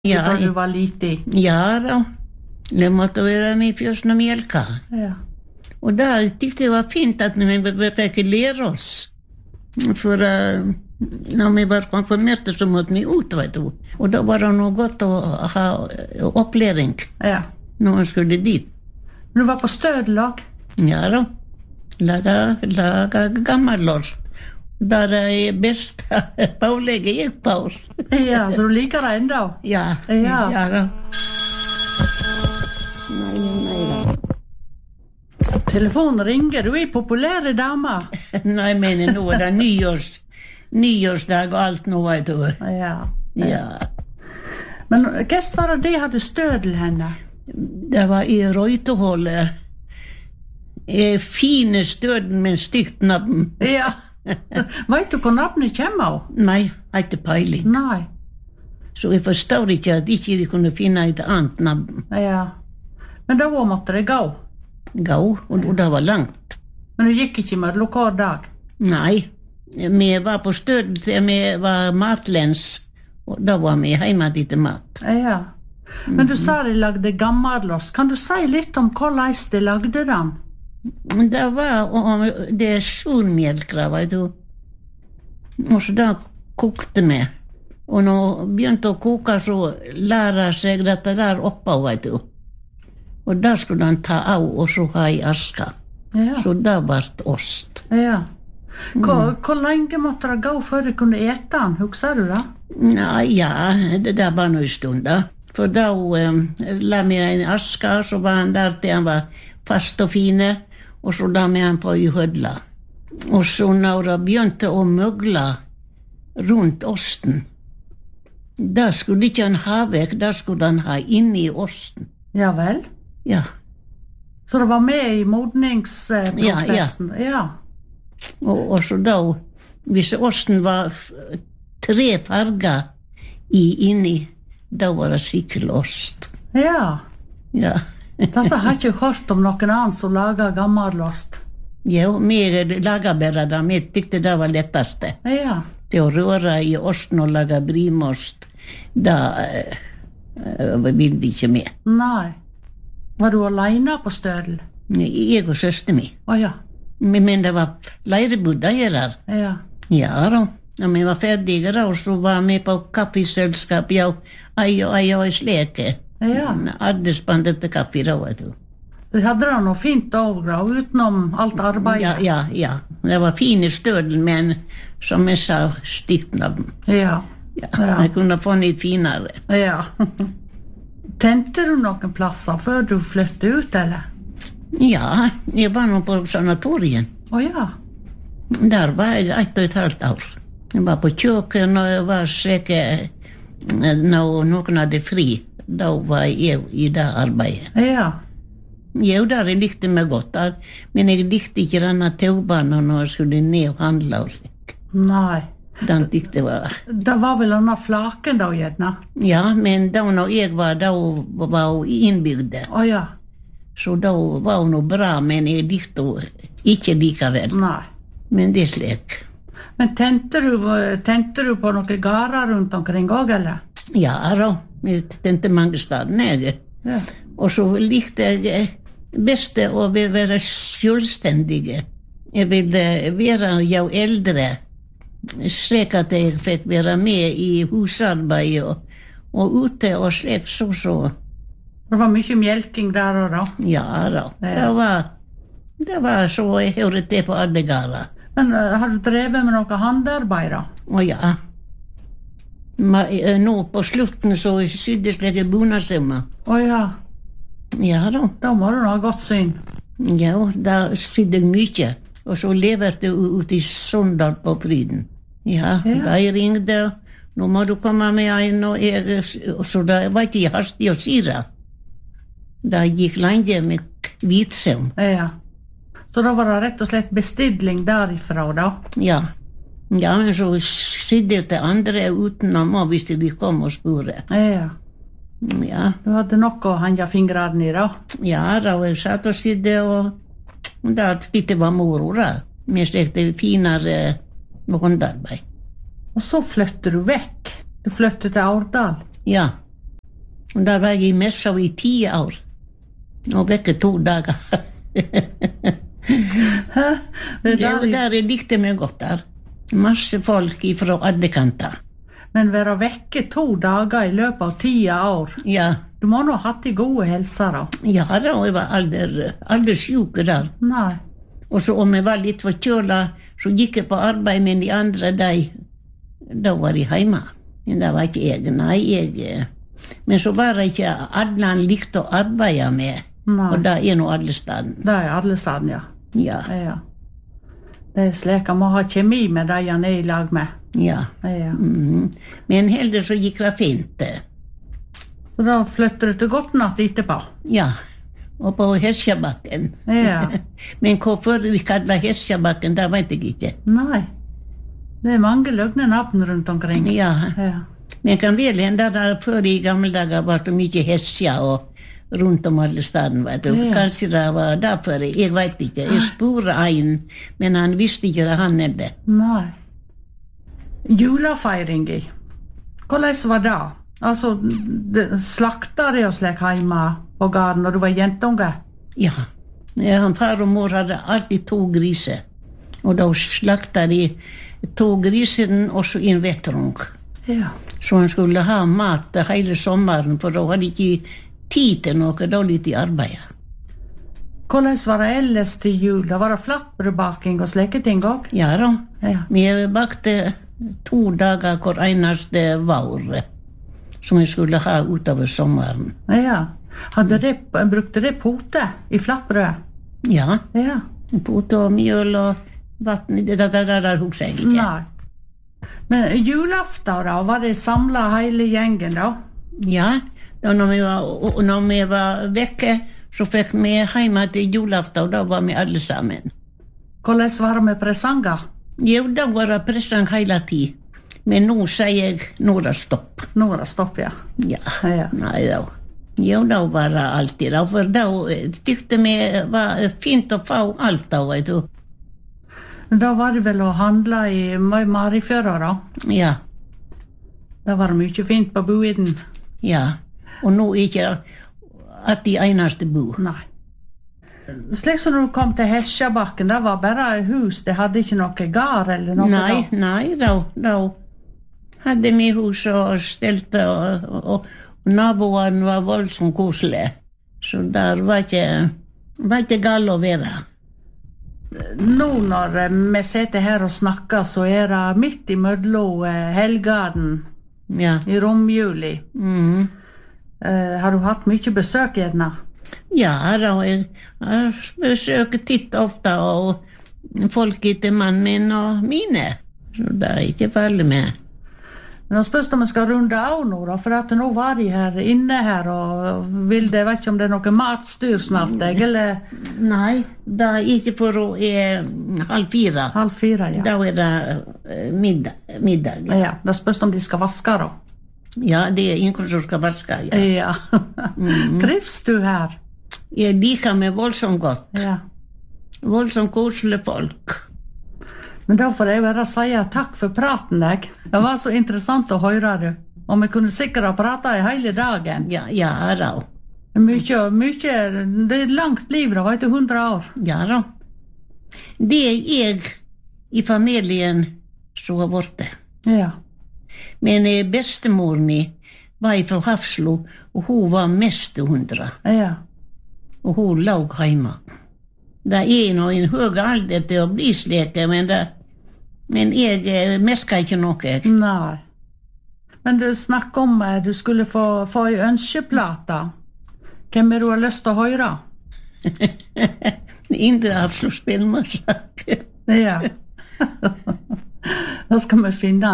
Ja, du var liten? Ja då. Det måtte være med først og mjölka. Ja. Och där tyckte det var fint att vi fick lära oss. För när vi var konfirmerade så måtte vi ut, vet du. Och då var det nog gott att ha uppläring. Ja. När man skulle dit. Du var på stödlag? Ja då. Laga gammallås. Där är bästa pålägget gick paus. Ja, så du liker det ändå? Ja. Ja. Ja då. Nej. Telefonen ringer, du är populär dama. Nej, men nu är det nyårsdag och allt nu, vet du. Ja. Ja. Men hva var det hadde stødel henne? Det var i Røytehålet. Fine stødel med stygt navn. Ja. Vet du hvor navnet kommer av? Nei, har ikke peiling. Nei. Så jeg forstår ikke at ikke de kunne finne et annet navn. Ja. Men da måtte det gå? Gå, og det var langt. Men du gikk ikke med lokal dag? Nei, vi var på stødel til vi var matlens, og da var vi hjemme til mat. Ja. Men du sa de lagde gammallost. Kan du si litt om hvordan de lagde den? Det var om det surmjölk, vet du. Og så da kokte vi. Og når vi begynte å koke, så lærer seg dette der oppe, vet du. Og da skulle han ta av og så ha i aska. Ja. Så da ble det ost. Ja. Hvor lenge måtte det gå før du kunne ete den? Husker du det? Nei, ja, det der var noen stund da. For da la vi en aska, så var han der til han var fast og fine, og så la vi han på i hødla. Og så når det begynte å møgle rundt osten, da skulle ikke han ha vekk, da skulle han ha inni osten. Ja vel? Ja. Så det var med i modningsprosessen? Ja. Og så da, hvis osten var 3 farger inni, da var det sikkert ost. Ja. Ja. Dette har jeg ikke hørt om noen annen som lager gammallost. Ja, vi lager bare det. Vi tykte det var letteste. Ja. Til å røre i osten og lage brimost, da ville de ikke med. Nei. Var du alene på stødel? Jeg og søster mi. Ja. Men det var leirebudder der. Ja. Ja da. Når vi var ferdige da, så var vi på kaffeselskap, ja, og sleke. Ja. Alle spanderte kaffe da, vet du. Du hadde da noe fint overgrad utenom alt arbeidet? Ja. Det var fine stødel, men som jeg sa, stygt navn. Ja. Jeg kunne få litt finere. Ja. Tente du noen plasser før du flyttet ut, eller? Ja, jeg var nå på sanatorien. Ja. Der var jeg 1,5 år. Jeg var på kjøkken, og jeg var sikker når noen hadde fri. Da var jeg i det arbeidet. Ja. Jo, der jeg likte meg godt, men jeg likte ikke denne taubanen når jeg skulle ned og handle og slik. Nei. Den tykte var... Det var vel denne flaken da, gjerne? Ja, men da når jeg var, da var hun innbygde. Ja. Så da var hun noe bra, men jeg likte hun ikke likevel. Nei. Men det er slik. Men tente du på noen garer rundt omkring også, eller? Ja da, jeg tente mange steder, jeg. Ja. Og så likte jeg best å være selvstendige. Jeg ville være jo eldre, slik at jeg fikk være med i husarbeid og ute og slik så. Det var mye mjelking der og da? Ja da, det var så jeg hørte det på alle garer. Men har du drevet med noe handarbeid da? Ja. Nå på slutten så sydde slike bunadssømmer. Ja. Ja da. Da må du ha godt syn. Ja, da sydde jeg mye. Og så leverte jeg ut i Sondal på Fryden. Ja, da jeg ringte, nå må du komme med en, og så da var ikke jeg hastig å si det. Da gikk lenge med hvitsøm. Ja. Så da var det rett og slett bestilling derifra da? Ja. Ja, men så sydde jeg til andre utenom, og hvis de kom og spurte. Ja. Ja. Du hadde nok å henge fingrene i da? Ja, da jeg satt og sydde, og da det var moro da. Vi stekte finere håndarbeid. Og så flyttet du vekk? Du flyttet til Aurdal? Ja. Og der var jeg i Messa i 10 år. Og vekke 2 dager. Der likte meg godt der. Masse folk fra alle kanter. Men være vekke 2 dager i løpet av 10 år. Ja. Du må nå ha hatt de gode helser da. Ja, da, og jeg var aldri syk der. Nei. Og så om jeg var litt forkjøla, så gikk jeg på arbeid, men de andre, da var jeg hjemme. Men det var ikke jeg, nei, men så var det ikke alle han likte å arbeide med. Nei. Og det nå alle steder. Det alle steder, ja. Ja. Ja. Det slik, han må ha kjemi med de han i lag med. Ja. Ja. Men heldig så gikk det fint. Så da flytter du til Gotland etterpå? Ja, og på Hesjabakken. Ja. Men hvorfor vi kaller Hesjabakken, det vet jeg ikke. Nei, det mange løgne navn rundt omkring. Ja, ja. Men kan vel hende der før i gamle dager var det mye Hesja og rundt om alle steder, vet du. Ja. Kanskje det var derfor, jeg vet ikke. Jeg spurte en, men han visste ikke det han det. Nei. Julefeiring, hvordan var det? Altså, slakta det og slik hjemme på gården når du var jentunge? Ja, han far og mor hadde alltid 2 griser. Og da slakta de 2 griser og så en vettrung. Ja. Så han skulle ha mat hele sommeren, for da hadde de ikke tid til noe, da litt i arbeid. Hvordan var det ellers til jul? Da var det flatbrødbaking og slike ting også? Ja da. Ja. Vi bakte 2 dager hver eneste vår, som vi skulle ha utover sommeren. Ja. Brukte det pote i flatbrød? Ja. Ja. Pote og mjøl og vatten, det der husker jeg ikke. Nei. Men julaften da, var det samlet hele gjengen da? Ja, da når vi var vekke, så fikk vi hjemme til julaften, og da var vi alle sammen. Hvordan var det med presanger? Jo, da var det presang hele tiden. Men nå sier jeg, nå er det stopp. Nå er det stopp, ja. Ja, nei da. Jo, da var det alltid da, for da tykte vi var fint å få alt da, vet du. Da var det vel å handle i Marifjøra da? Ja. Da var det mye fint på boiden. Ja, og nå er ikke at de eneste bo. Nei. Slik som når du kom til Hesjabakken, det var bare hus, det hadde ikke noe gar eller noe da? Nei, da hadde vi hus og stelte, og naboene var voldsomt koselige. Så der var ikke galt å være. Nå når vi sitter her og snakker, så er det midt i mellom helgaden, ja. I romjuli. Har du hatt mye besøk gjerne? Ja, da jeg besøker titt ofte, og folk etter mannen min og mine. Så det er ikke farlig med. Men da spørs om vi skal runde av nå, da, for at nå var de her inne her, og vet ikke om det er noe matstyr snart, eller? Nei, det er ikke for å 3:30. 3:30, ja. Da er det middag. Ja, da spørs om de skal vaske, da. Ja, det er ingen som skal vaske, ja. Ja. Trivs du her? Jeg liker meg voldsomt godt. Ja. Voldsomt koselige folk. Men da får jeg bare si takk for praten deg. Det var så interessant å høre du. Og vi kunne sikkert ha pratet i hele dagen. Ja da. Mye, det er langt liv da, vet du, 100 år. Ja da. Det er jeg i familien som var borte. Ja. Men bestemor mi var fra Hafslo, og hun var mest 100. Ja. Og hun lå hjemme. Det er nå en høy alder til å bli slik, men jeg merker ikke noe. Nei. Men du snakker om du skulle få en ønskeplate. Hvem du har lyst til å høre? Indre Hafslo spillmusikk. Ja. Da skal vi finne.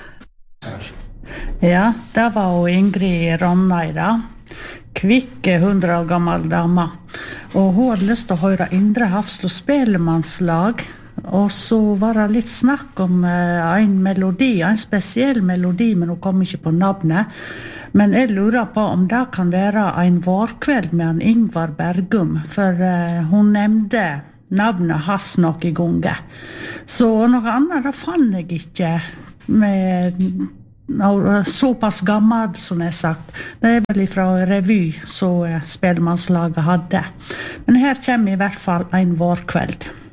Ja, det var jo Ingrid Ronneida. Kvikke 100 år gammel dame. Og hun hadde lyst til å høre Indre Hafslo spellemannslag. Og så var det litt snakk om en melodi, en spesiell melodi, men hun kom ikke på navnet. Men jeg lurer på om det kan være en vårkveld med en Ingvar Bergum, for hun nevnte navnet hans nok i gonge. Så noe annet da fann jeg ikke med så pass gammel som jeg sagt. Det vel fra revy så spellemannslaget hadde. Men her kommer i hvert fall en vårkveld.